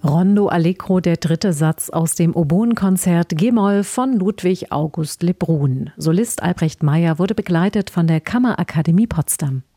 Rondo Allegro, der dritte Satz aus dem Oboenkonzert G-Moll von Ludwig August Lebrun. Solist Albrecht Meyer wurde begleitet von der Kammerakademie Potsdam.